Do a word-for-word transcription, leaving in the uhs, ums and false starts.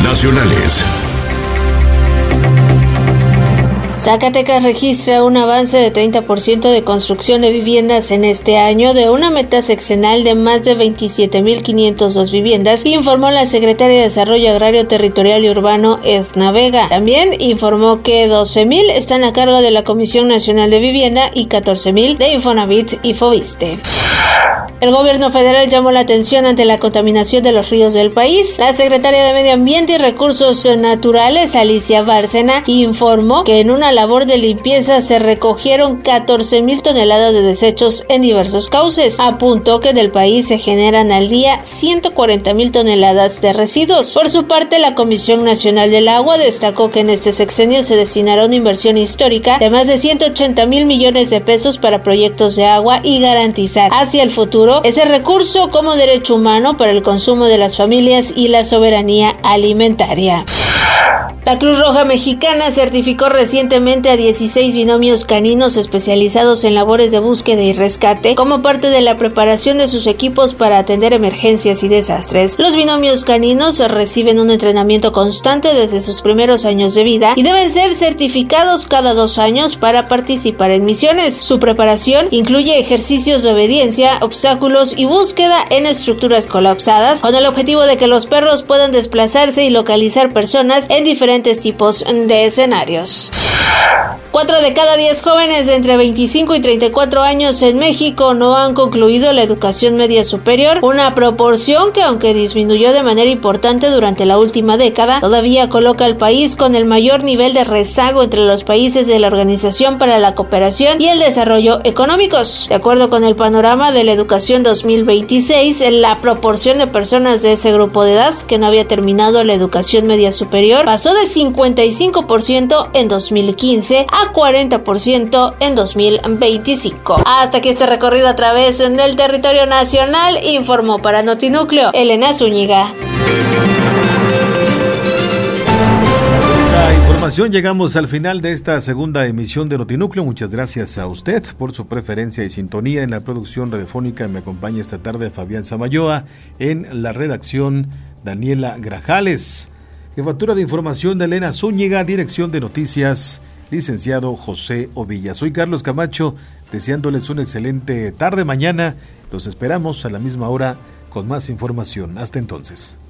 nacionales. Zacatecas registra un avance de treinta por ciento de construcción de viviendas en este año, de una meta seccional de más de veintisiete mil quinientas dos viviendas, informó la secretaria de Desarrollo Agrario, Territorial y Urbano, Edna Vega. También informó que doce mil están a cargo de la Comisión Nacional de Vivienda y catorce mil de Infonavit y Foviste. El gobierno federal llamó la atención ante la contaminación de los ríos del país. La secretaria de Medio Ambiente y Recursos Naturales, Alicia Bárcena, informó que en una labor de limpieza se recogieron catorce mil toneladas de desechos en diversos cauces. Apuntó que en el país se generan al día ciento cuarenta mil toneladas de residuos. Por su parte, la Comisión Nacional del Agua destacó que en este sexenio se destinará una inversión histórica de más de ciento ochenta mil millones de pesos para proyectos de agua y garantizar hacia el futuro ese recurso como derecho humano para el consumo de las familias y la soberanía alimentaria. La Cruz Roja Mexicana certificó recientemente a dieciséis binomios caninos especializados en labores de búsqueda y rescate como parte de la preparación de sus equipos para atender emergencias y desastres. Los binomios caninos reciben un entrenamiento constante desde sus primeros años de vida y deben ser certificados cada dos años para participar en misiones. Su preparación incluye ejercicios de obediencia, obstáculos y búsqueda en estructuras colapsadas, con el objetivo de que los perros puedan desplazarse y localizar personas en diferentes tipos de escenarios. Cuatro de cada diez jóvenes de entre veinticinco y treinta y cuatro años en México no han concluido la educación media superior, una proporción que, aunque disminuyó de manera importante durante la última década, todavía coloca al país con el mayor nivel de rezago entre los países de la Organización para la Cooperación y el Desarrollo Económicos. De acuerdo con el panorama de la educación dos mil veintiséis, la proporción de personas de ese grupo de edad que no había terminado la educación media superior pasó de cincuenta y cinco por ciento en dos mil quince a cuarenta por ciento en dos mil veinticinco. Hasta aquí este recorrido a través del territorio nacional, informó para Notinúcleo Elena Zúñiga. Esta información, llegamos al final de esta segunda emisión de Notinúcleo. Muchas gracias a usted por su preferencia y sintonía. En la producción radiofónica me acompaña esta tarde Fabián Samayoa, en la redacción Daniela Grajales. Jefatura de Información de Elena Zúñiga, dirección de noticias, licenciado José Ovilla. Soy Carlos Camacho, deseándoles una excelente tarde mañana. Los esperamos a la misma hora con más información. Hasta entonces.